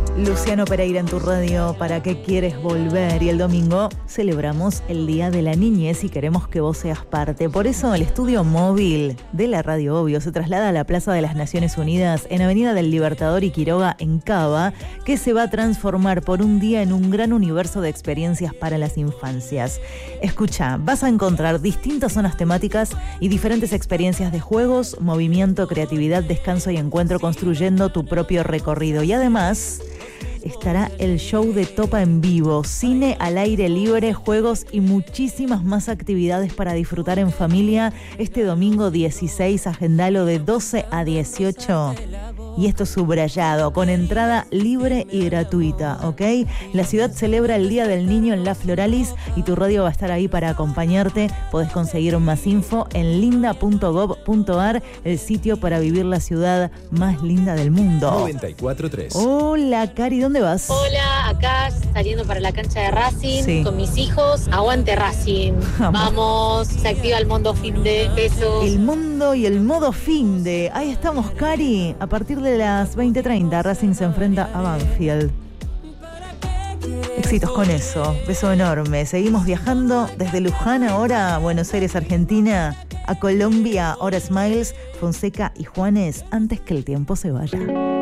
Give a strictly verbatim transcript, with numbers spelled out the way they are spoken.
Luciano Pereira en tu radio, ¿para qué quieres volver? Y el domingo celebramos el Día de la Niñez y queremos que vos seas parte. Por eso el estudio móvil de la Radio Obvio se traslada a la Plaza de las Naciones Unidas en Avenida del Libertador y Quiroga en Cava, que se va a transformar por un día en un gran universo de experiencias para las infancias. Escucha, vas a encontrar distintas zonas temáticas y diferentes experiencias de juegos, movimiento, creatividad, descanso y encuentro construyendo tu propio recorrido. Y además estará el show de Topa en vivo, cine al aire libre, juegos y muchísimas más actividades para disfrutar en familia este domingo dieciséis, agendalo de doce a dieciocho. Y esto subrayado, con entrada libre y gratuita, ¿ok? La ciudad celebra el Día del Niño en La Floralis y tu radio va a estar ahí para acompañarte. Podés conseguir más info en linda punto gov punto ar, el sitio para vivir la ciudad más linda del mundo. noventa y cuatro tres. Hola, Cari, ¿dónde vas? Hola, acá saliendo para la cancha de Racing, sí, con mis hijos. Aguante Racing. Vamos, se activa el mundo fin de besos. El mundo y el modo fin de. Ahí estamos, Cari. A partir de las veinte treinta, Racing se enfrenta a Banfield. Éxitos con eso. Beso enorme. Seguimos viajando desde Luján ahora a Buenos Aires, Argentina, a Colombia, ahora Smiles, Fonseca y Juanes, antes que el tiempo se vaya.